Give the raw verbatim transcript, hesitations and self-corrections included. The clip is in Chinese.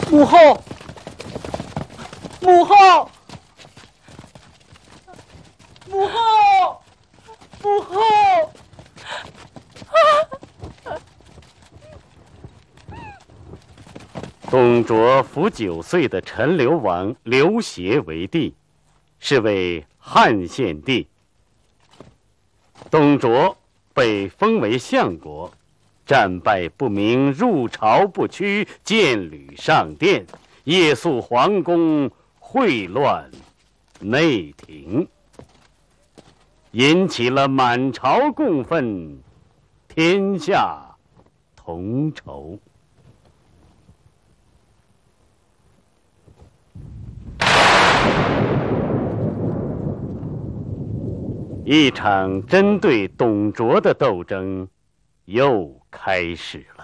母后，母后，母后，母后！ 董卓扶九岁的陈留王刘协为帝，是为汉献帝。董卓被封为相国，战败不明，入朝不趋，剑履上殿，夜宿皇宫，秽乱内廷，引起了满朝共愤，天下同仇。一场针对董卓的斗争又开始了。